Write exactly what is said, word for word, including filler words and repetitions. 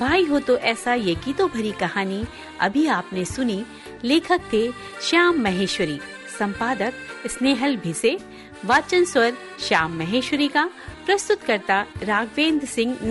भाई हो तो ऐसा ये गीतों भरी कहानी अभी आपने सुनी। लेखक थे श्याम महेश्वरी, संपादक स्नेहल भिसे, वाचन स्वर श्याम महेश्वरी का, प्रस्तुतकर्ता राघवेंद्र सिंह।